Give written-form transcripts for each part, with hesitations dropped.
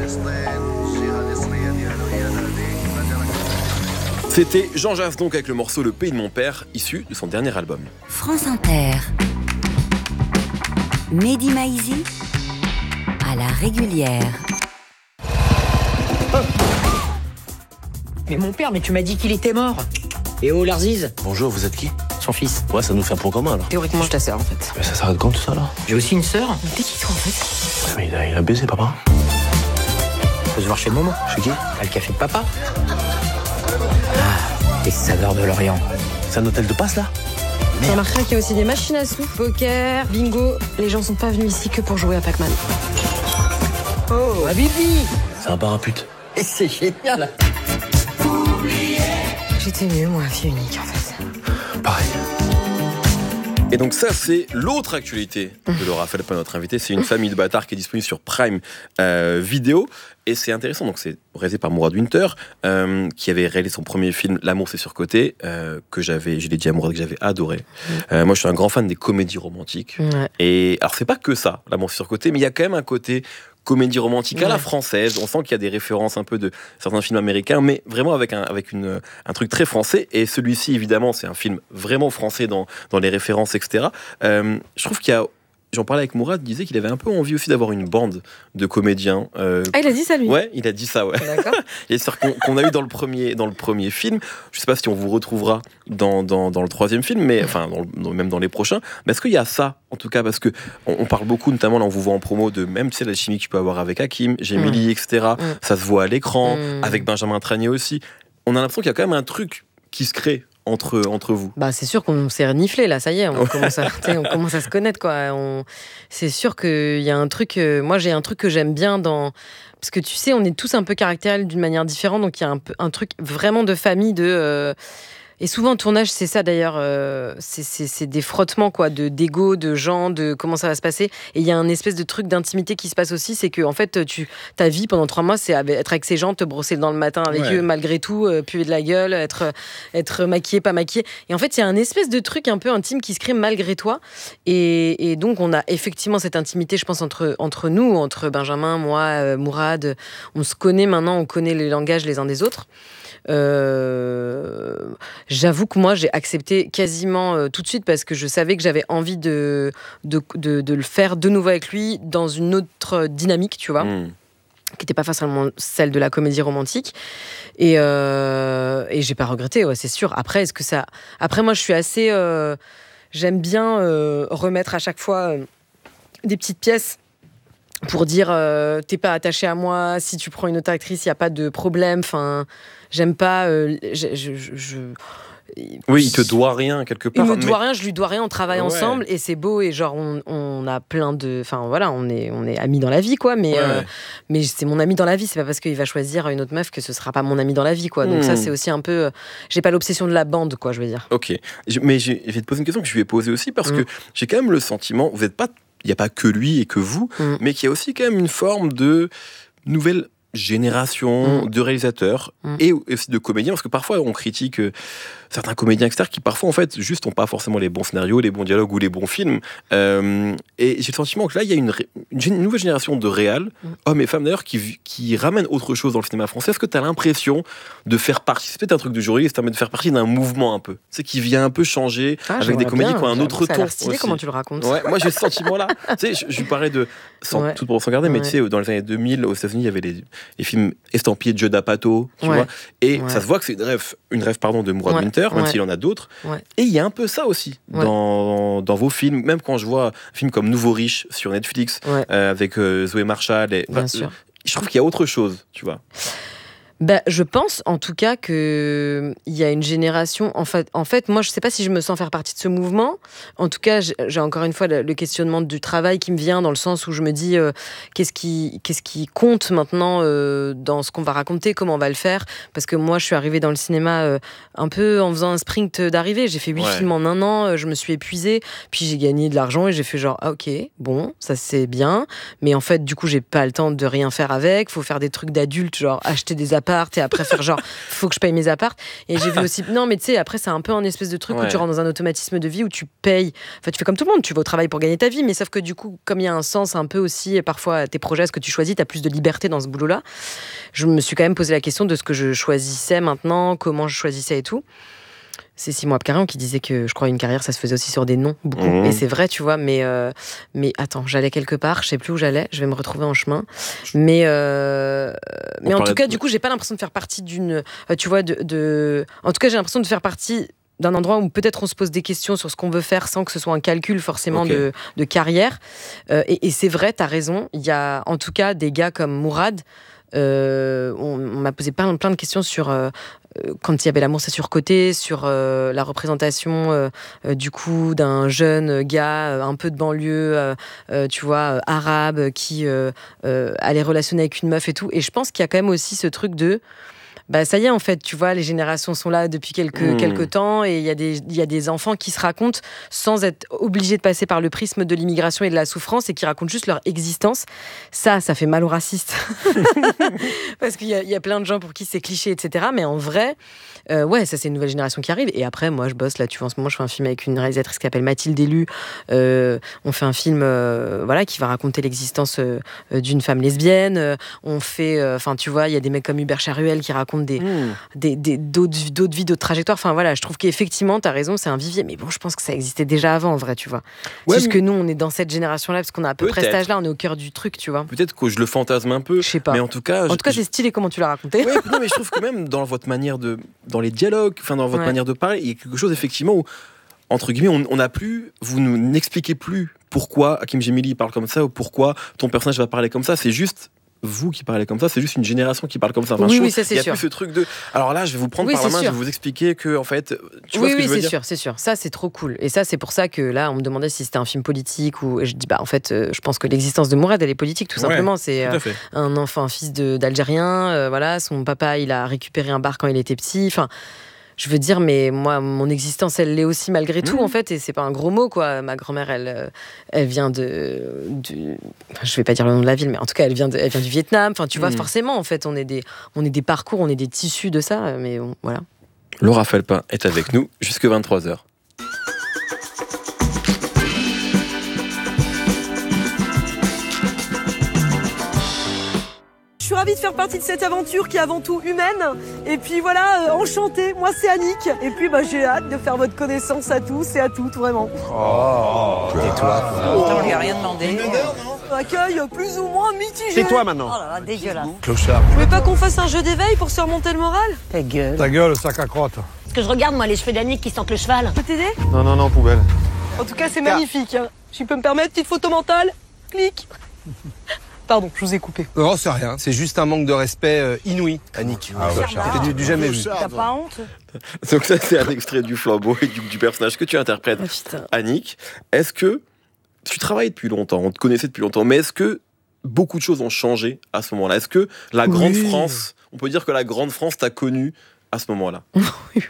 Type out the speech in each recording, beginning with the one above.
C'était Jean Jass donc avec le morceau Le Pays de mon père, issu de son dernier album. France Inter. Mehdi Maizi à la régulière. Mais mon père, mais tu m'as dit qu'il était mort. Et oh, Larziz. Bonjour, vous êtes qui? Son fils. Ouais, ça nous fait un point commun, alors. Théoriquement, je ta sœur, en fait. Mais ça s'arrête quand, tout ça, là? J'ai aussi une sœur. Mais t'es qui toi en fait? Ouais, mais il a baisé, papa. Faut se voir chez Momo. Chez qui? À le café de papa. Ah, les saveurs de l'Orient. C'est un hôtel de passe, là? Tu remarqueras qu'il y a aussi des machines à sous, poker, bingo. Les gens sont pas venus ici que pour jouer à Pac-Man. Oh, Habibi. C'est un bar à pute. Et c'est génial. J'étais mieux, moi, fille unique, en fait. Pareil. Et donc ça, c'est l'autre actualité de Laura Felpin, notre invité. C'est Une famille de bâtards qui est disponible sur Prime Video. Et c'est intéressant, donc c'est réalisé par Mourad Winter, qui avait réalisé son premier film L'amour c'est surcoté, que je l'ai dit à Mourad, que j'avais adoré. Moi, je suis un grand fan des comédies romantiques. Ouais. Et alors, c'est pas que ça, L'amour c'est surcoté, mais il y a quand même un côté comédie romantique à la française. On sent qu'il y a des références un peu de certains films américains, mais vraiment avec un truc très français. Et celui-ci, évidemment, c'est un film vraiment français dans les références, etc. Je trouve qu'il y a... J'en parlais avec Mourad, il disait qu'il avait un peu envie aussi d'avoir une bande de comédiens. Ah, il a dit ça, lui? Ouais, il a dit ça, ouais. D'accord. Et c'est qu'on a eu dans le premier film. Je sais pas si on vous retrouvera dans le troisième film, mais enfin, même dans les prochains. Mais est-ce qu'il y a ça, en tout cas, parce que on parle beaucoup, notamment, là, on vous voit en promo de même, tu sais, la chimie que tu peux avoir avec Hakim, Gemili, etc. Ça se voit à l'écran, avec Benjamin Tranier aussi. On a l'impression qu'il y a quand même un truc qui se crée entre vous. Bah, c'est sûr qu'on s'est reniflé, là, ça y est, on commence à se connaître, quoi. C'est sûr qu'il y a un truc... moi, j'ai un truc que j'aime bien dans... Parce que tu sais, on est tous un peu caractériels d'une manière différente, donc il y a un truc vraiment de famille, Et souvent, en tournage, c'est ça d'ailleurs, c'est des frottements quoi, d'ego, de gens, de comment ça va se passer. Et il y a un espèce de truc d'intimité qui se passe aussi, c'est que en fait, ta vie pendant 3 mois, c'est être avec ces gens, te brosser le dent le matin avec eux, malgré tout, puer de la gueule, être maquillé, pas maquillé. Et en fait, il y a un espèce de truc un peu intime qui se crée malgré toi. Et donc, on a effectivement cette intimité, je pense, entre nous, entre Benjamin, moi, Mourad. On se connaît maintenant, on connaît les langages les uns des autres. J'avoue que moi j'ai accepté quasiment tout de suite parce que je savais que j'avais envie de le faire de nouveau avec lui dans une autre dynamique, tu vois, qui n'était pas forcément celle de la comédie romantique. Et j'ai pas regretté, ouais, c'est sûr. Après, moi je suis assez... j'aime bien remettre à chaque fois des petites pièces pour dire t'es pas attaché à moi, si tu prends une autre actrice, il n'y a pas de problème. Enfin, j'aime pas... Oui, il te doit rien quelque part. Il me doit rien, je lui dois rien, on travaille ensemble et c'est beau et genre on a plein de... Enfin voilà, on est amis dans la vie quoi, mais c'est mon ami dans la vie, c'est pas parce qu'il va choisir une autre meuf que ce sera pas mon ami dans la vie quoi. Donc ça c'est aussi un peu... j'ai pas l'obsession de la bande quoi, je veux dire. Ok, mais je vais te poser une question que je lui ai posée aussi parce que j'ai quand même le sentiment, vous êtes pas... Il n'y a pas que lui et que vous, mais qu'il y a aussi quand même une forme de nouvelle génération de réalisateurs et aussi de comédiens, parce que parfois on critique certains comédiens externes qui parfois en fait juste n'ont pas forcément les bons scénarios, les bons dialogues ou les bons films. Et j'ai le sentiment que là il y a une nouvelle génération de réals, hommes et femmes d'ailleurs, qui ramènent autre chose dans le cinéma français. Est-ce que tu as l'impression de faire partie, c'est peut-être un truc de journaliste, mais de faire partie d'un mouvement un peu, tu sais, qui vient un peu changer avec des comédies qui ont un autre ton. Ça a l'air stylé comment tu le racontes. Ouais, moi j'ai ce sentiment-là. Tu sais, je parlais de tout pour s'en garder, mais tu sais, dans les années 2000 aux États-Unis, il y avait les films estampillés de Judd Apatow, tu vois, et ça se voit que c'est une rêve de Mourad Winter, même s'il en a d'autres. Et il y a un peu ça aussi dans vos films, même quand je vois un film comme Nouveau Riche sur Netflix avec Zoé Marshall. Bien sûr. Je trouve qu'il y a autre chose, tu vois. Bah, je pense en tout cas qu'il y a une génération... En fait, moi, je ne sais pas si je me sens faire partie de ce mouvement. En tout cas, j'ai encore une fois le questionnement du travail qui me vient dans le sens où je me dis qu'est-ce qui compte maintenant dans ce qu'on va raconter, comment on va le faire. Parce que moi, je suis arrivée dans le cinéma un peu en faisant un sprint d'arrivée. J'ai fait 8 films en 1 an, je me suis épuisée. Puis j'ai gagné de l'argent et j'ai fait genre, ah, ok, bon, ça c'est bien. Mais en fait, du coup, j'ai pas le temps de rien faire avec. Il faut faire des trucs d'adultes, genre acheter des apparts appart et après faire genre, faut que je paye mes apparts. Et j'ai vu aussi, non, mais tu sais, après, c'est un peu un espèce de truc où tu rentres dans un automatisme de vie où tu payes. Enfin, tu fais comme tout le monde, tu vas au travail pour gagner ta vie, mais sauf que du coup, comme il y a un sens un peu aussi, et parfois tes projets, ce que tu choisis, tu as plus de liberté dans ce boulot-là. Je me suis quand même posé la question de ce que je choisissais maintenant, comment je choisissais et tout. C'est Simon Abkarian qui disait que je crois une carrière ça se faisait aussi sur des noms beaucoup. Et c'est vrai, tu vois, mais attends, j'allais quelque part, je sais plus où j'allais, je vais me retrouver en chemin, mais en tout cas du coup j'ai pas l'impression de faire partie d'une tu vois en tout cas j'ai l'impression de faire partie d'un endroit où peut-être on se pose des questions sur ce qu'on veut faire sans que ce soit un calcul forcément de carrière, et c'est vrai, t'as raison, il y a en tout cas des gars comme Mourad. On m'a posé plein de questions sur quand il y avait l'amour c'est surcoté, sur la représentation du coup d'un jeune gars un peu de banlieue, tu vois, arabe qui allait relationner avec une meuf et tout. Et je pense qu'il y a quand même aussi ce truc de bah ça y est en fait, tu vois, les générations sont là depuis quelques temps et il y a des enfants qui se racontent sans être obligés de passer par le prisme de l'immigration et de la souffrance et qui racontent juste leur existence. Ça fait mal aux racistes parce qu'il y a plein de gens pour qui c'est cliché, etc. Mais en vrai, ouais, ça c'est une nouvelle génération qui arrive. Et après, moi je bosse là, tu vois, en ce moment je fais un film avec une réalisatrice qui s'appelle Mathilde Élu. On fait un film voilà, qui va raconter l'existence d'une femme lesbienne. On fait, enfin tu vois, il y a des mecs comme Hubert Charuel qui racontent d'autres vies, d'autres trajectoires. Enfin voilà, je trouve qu'effectivement, t'as raison, c'est un vivier. Mais bon, je pense que ça existait déjà avant, en vrai, tu vois. Ouais, c'est juste que nous, on est dans cette génération-là, parce qu'on a à peu près cet âge-là, on est au cœur du truc, tu vois. Peut-être que je le fantasme un peu. Je sais pas. Mais en tout cas, c'est stylé comment tu l'as raconté. Ouais, non, mais je trouve que même dans votre manière dans les dialogues, enfin dans votre manière de parler, il y a quelque chose effectivement où, entre guillemets, on n'a plus, vous n'expliquez plus pourquoi Hakim Djemili parle comme ça ou pourquoi ton personnage va parler comme ça. C'est juste vous qui parlez comme ça, c'est juste une génération qui parle comme ça. Enfin, oui, ça c'est sûr. Il y a plus ce truc de. Alors là, je vais vous prendre par la main, je vais vous expliquer que, en fait. Tu vois ce que je veux dire. C'est sûr. Ça, c'est trop cool. Et ça, c'est pour ça que là, on me demandait si c'était un film politique ou. Et je dis, bah, en fait, je pense que l'existence de Mourad, elle est politique, tout simplement. C'est un fils d'Algérien. Voilà, son papa, il a récupéré un bar quand il était petit. Enfin. Je veux dire, mais moi, mon existence, elle l'est aussi malgré tout, en fait, et c'est pas un gros mot, quoi. Ma grand-mère, elle vient enfin, je vais pas dire le nom de la ville, mais en tout cas, elle vient du Vietnam. Enfin, tu vois, forcément, en fait, on est des parcours, on est des tissus de ça, mais bon, voilà. Laura Felpin est avec nous jusque 23h. Je suis ravie de faire partie de cette aventure qui est avant tout humaine. Et puis voilà, enchantée, moi c'est Annick. Et puis j'ai hâte de faire votre connaissance à tous et à toutes, vraiment. Oh, tais-toi. On lui a rien demandé. Accueil plus ou moins mitigé. C'est toi maintenant. Oh là là, dégueulasse. Clochard. Vous voulez pas qu'on fasse un jeu d'éveil pour se remonter le moral? Ta gueule. Ta gueule, sac à crotte. Parce que je regarde moi les cheveux d'Annick qui sentent le cheval. Je peux t'aider? Non, poubelle. En tout cas, c'est magnifique. Hein. Si je peux me permettre, petite photo mentale. Clic. Pardon, je vous ai coupé. Non, c'est rien. C'est juste un manque de respect inouï, Annick. C'était du jamais vu. T'as pas honte? Donc ça, c'est un extrait du flambeau et du personnage que tu interprètes, Annick. Est-ce que tu travailles depuis longtemps, on te connaissait depuis longtemps, mais est-ce que beaucoup de choses ont changé à ce moment-là? Est-ce que la grande France, on peut dire que la grande France t'a connu à ce moment-là? Oui.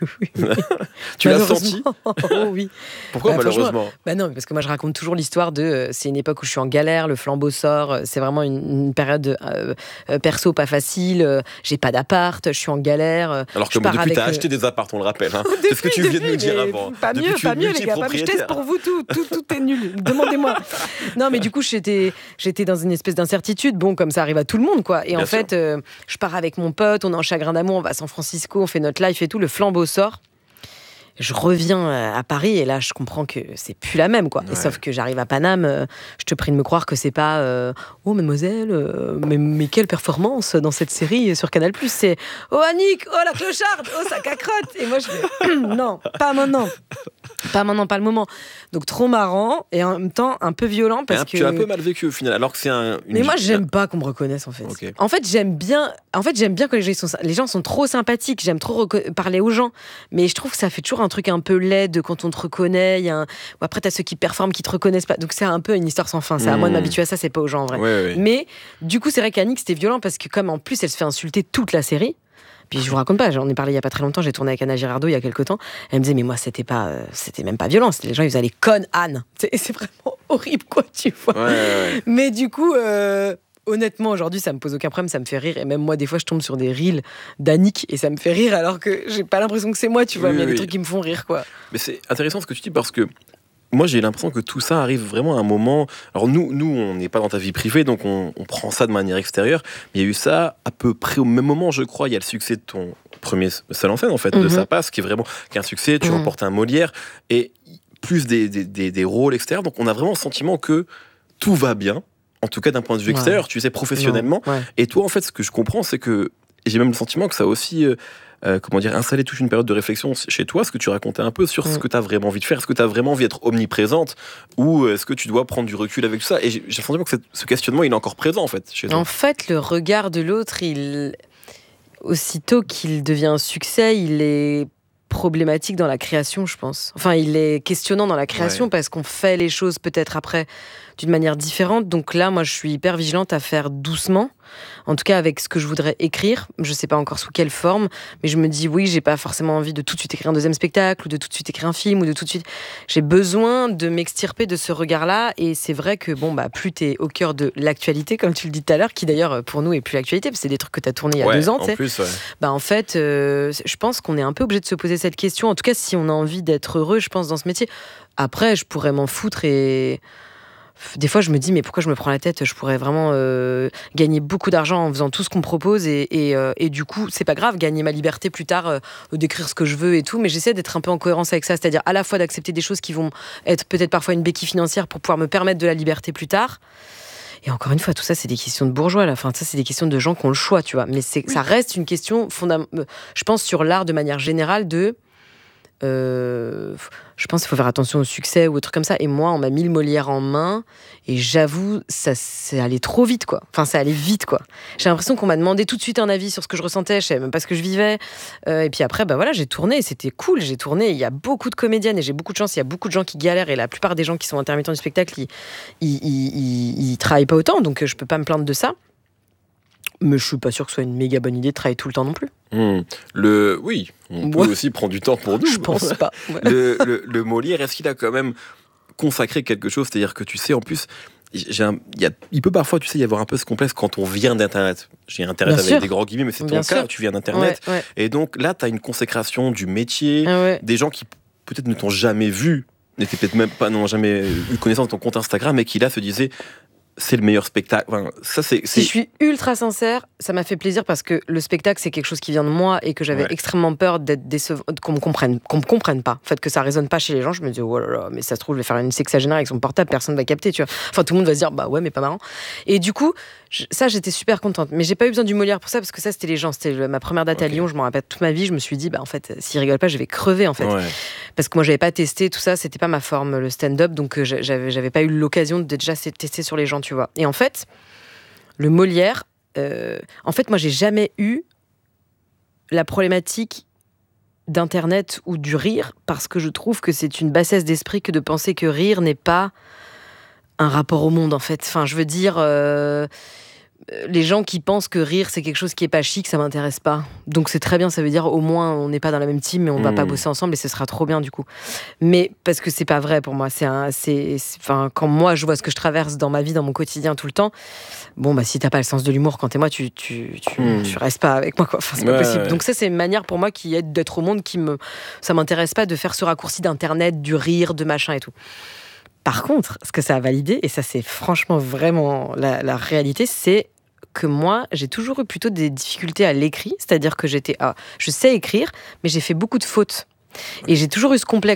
Tu l'as senti? Oh oui. Pourquoi malheureusement? Non, parce que moi je raconte toujours l'histoire de c'est une époque où je suis en galère, le flambeau sort, c'est vraiment une période perso pas facile, j'ai pas d'appart, je suis en galère. Alors que depuis t'as acheté des apparts, on le rappelle. Hein. C'est ce que tu viens de nous dire avant. Pas mieux les gars, je teste pour vous, tout est nul, demandez-moi. Non mais du coup j'étais dans une espèce d'incertitude, bon comme ça arrive à tout le monde quoi. Et bien en fait je pars avec mon pote, on est en chagrin d'amour, on va à San Francisco, on fait notre life et tout, le flambeau sort. Je reviens à Paris et là je comprends que c'est plus la même quoi. Ouais. Et sauf que j'arrive à Paname, je te prie de me croire que c'est pas oh mademoiselle, mais quelle performance dans cette série sur Canal+. C'est oh Annick, oh la clocharde, oh ça cacrotte. Et moi je fais non, pas maintenant. Pas maintenant, pas le moment. Donc trop marrant et en même temps un peu violent parce que tu as un peu mal vécu au final, alors que c'est Mais moi j'aime pas qu'on me reconnaisse en fait. Okay. En fait j'aime bien que les gens sont trop sympathiques. J'aime trop parler aux gens, mais je trouve que ça fait toujours un truc un peu laid de quand on te reconnaît. Après t'as ceux qui performent qui te reconnaissent pas. Donc c'est un peu une histoire sans fin. C'est à moi de m'habituer à ça. C'est pas aux gens en vrai. Ouais. Mais du coup c'est vrai qu'Annick c'était violent parce que comme en plus elle se fait insulter toute la série. Puis je vous raconte pas, j'en ai parlé il y a pas très longtemps, j'ai tourné avec Anna Girardot il y a quelques temps. Elle me disait mais moi c'était même pas violent, c'était les gens ils faisaient les connes Anne. C'est vraiment horrible quoi, tu vois. Ouais. Mais du coup honnêtement, aujourd'hui, ça me pose aucun problème, ça me fait rire. Et même moi, des fois, je tombe sur des reels d'Annick et ça me fait rire alors que j'ai pas l'impression que c'est moi, tu vois. Oui, mais il y a oui. des trucs qui me font rire, quoi. Mais c'est intéressant ce que tu dis parce que moi, j'ai l'impression que tout ça arrive vraiment à un moment. Alors, nous on n'est pas dans ta vie privée, donc on prend ça de manière extérieure. Mais il y a eu ça à peu près au même moment, je crois. Il y a le succès de ton premier seul en scène, en fait, de Ça passe, qui est vraiment un succès. Tu remportes un Molière et plus des rôles extérieurs. Donc, on a vraiment le sentiment que tout va bien, en tout cas d'un point de vue extérieur, tu sais, professionnellement. Ouais. Et toi, en fait, ce que je comprends, c'est que j'ai même le sentiment que ça a aussi. Installer toute une période de réflexion chez toi, ce que tu racontais un peu sur ce que tu as vraiment envie de faire, est-ce que tu as vraiment envie d'être omniprésente ou est-ce que tu dois prendre du recul avec tout ça? Et j'ai le sentiment que ce questionnement, il est encore présent en fait chez toi. En fait, le regard de l'autre, aussitôt qu'il devient un succès, il est problématique dans la création, je pense. Enfin, il est questionnant dans la création parce qu'on fait les choses peut-être après d'une manière différente. Donc là, moi, je suis hyper vigilante à faire doucement, en tout cas avec ce que je voudrais écrire. Je sais pas encore sous quelle forme, mais je me dis oui, j'ai pas forcément envie de tout de suite écrire un deuxième spectacle ou de tout de suite écrire un film ou de tout de suite. J'ai besoin de m'extirper de ce regard-là et c'est vrai que plus t'es au cœur de l'actualité, comme tu le dis tout à l'heure, qui d'ailleurs pour nous est plus l'actualité, parce que c'est des trucs que t'as tourné il y a 2 ans. En plus, en fait, je pense qu'on est un peu obligé de se poser cette question. En tout cas, si on a envie d'être heureux, je pense, dans ce métier. Après, je pourrais m'en foutre et des fois, je me dis, mais pourquoi je me prends la tête? Je pourrais vraiment gagner beaucoup d'argent en faisant tout ce qu'on me propose et du coup, c'est pas grave, gagner ma liberté plus tard, d'écrire ce que je veux et tout, mais j'essaie d'être un peu en cohérence avec ça, c'est-à-dire à la fois d'accepter des choses qui vont être peut-être parfois une béquille financière pour pouvoir me permettre de la liberté plus tard. Et encore une fois, tout ça, c'est des questions de bourgeois, là. Enfin, ça, c'est des questions de gens qui ont le choix, tu vois. Mais ça reste une question fondamentale, je pense, sur l'art de manière générale de... je pense qu'il faut faire attention au succès ou aux trucs comme ça. Et moi, on m'a mis le Molière en main et j'avoue, ça c'est allé trop vite, quoi. Enfin, ça allait vite, quoi. J'ai l'impression qu'on m'a demandé tout de suite un avis sur ce que je ressentais, je savais même pas ce que je vivais. Et puis après, j'ai tourné et c'était cool. J'ai tourné. Il y a beaucoup de comédiennes et j'ai beaucoup de chance. Il y a beaucoup de gens qui galèrent et la plupart des gens qui sont intermittents du spectacle, ils travaillent pas autant, donc je peux pas me plaindre de ça. Mais je suis pas sûre que ce soit une méga bonne idée de travailler tout le temps non plus. Oui, on peut aussi prendre du temps pour nous. Je pense pas. Ouais. Le Molière, est-ce qu'il a quand même consacré quelque chose? C'est-à-dire que tu sais, en plus, il peut parfois, tu sais, y avoir un peu ce complexe quand on vient d'Internet. J'ai Internet Bien avec sûr. des grands guillemets, mais c'est Bien ton cas, sûr. tu viens d'Internet. Ouais. Et donc là, tu as une consécration du métier, des gens qui peut-être ne t'ont jamais vu, n'étaient peut-être même pas, n'ont jamais eu connaissance de ton compte Instagram, et qui là se disaient, c'est le meilleur spectacle. Enfin, ça, c'est... Si je suis ultra sincère, ça m'a fait plaisir parce que le spectacle, c'est quelque chose qui vient de moi et que j'avais extrêmement peur d'être qu'on me comprenne pas. En fait, que ça résonne pas chez les gens. Je me dis, oh là là, mais ça se trouve, je vais faire une sexagénaire avec son portable, personne va capter, tu vois. Enfin, tout le monde va se dire, bah ouais, mais pas marrant. Et du coup, j'étais super contente. Mais j'ai pas eu besoin du Molière pour ça parce que ça, c'était les gens. C'était ma première date à Lyon, je m'en rappelle toute ma vie. Je me suis dit, en fait, s'ils rigolent pas, je vais crever, en fait. Ouais. Parce que moi, j'avais pas testé tout ça, c'était pas ma forme, le stand-up, donc j'avais pas eu l'occasion de déjà tester sur les gens, tu vois. Et en fait, le Molière, en fait, moi, j'ai jamais eu la problématique d'Internet ou du rire, parce que je trouve que c'est une bassesse d'esprit que de penser que rire n'est pas un rapport au monde, en fait. Enfin, je veux dire... les gens qui pensent que rire c'est quelque chose qui est pas chic, ça m'intéresse pas. Donc c'est très bien, ça veut dire au moins on n'est pas dans la même team mais on va pas bosser ensemble et ce sera trop bien du coup. Mais parce que c'est pas vrai pour moi, enfin quand moi je vois ce que je traverse dans ma vie, dans mon quotidien tout le temps, si t'as pas le sens de l'humour quand t'es moi, tu restes pas avec moi, quoi. Enfin, c'est pas possible. Donc ça c'est une manière pour moi qui est d'être au monde, ça m'intéresse pas de faire ce raccourci d'internet, du rire, de machin et tout. Par contre, ce que ça a validé, et ça c'est franchement vraiment la réalité, c'est que moi, j'ai toujours eu plutôt des difficultés à l'écrit, c'est-à-dire que je sais écrire, mais j'ai fait beaucoup de fautes. Et j'ai toujours eu ce complexe